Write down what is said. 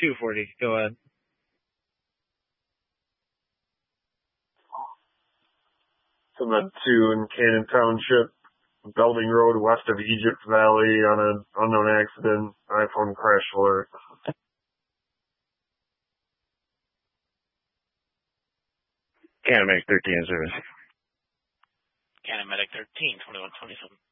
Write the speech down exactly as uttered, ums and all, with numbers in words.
two forty. Go ahead. Cement two in Cannon Township, Belding Road, west of Egypt Valley, on an unknown accident. iPhone crash alert. Cannon Medic thirteen in service. Cannon Medic thirteen, twenty-one twenty-seven.